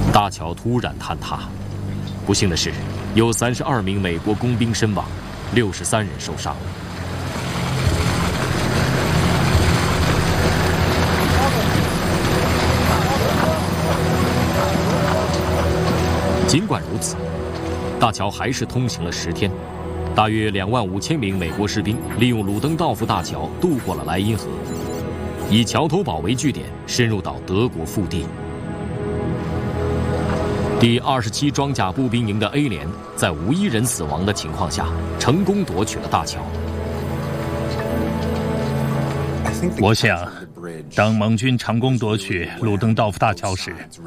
大桥突然坍塌。不幸的是，有32名美国工兵身亡，63人受伤。尽管如此，大桥还是通行了10天。大约25000名美国士兵利用鲁登道夫大桥渡过了莱茵河，以桥头堡为据点，深入到德国腹地。第27装甲步兵营的 A 连在无一人死亡的情况下，成功夺取了大桥。 我想，当盟军成功夺取鲁登道夫大桥时，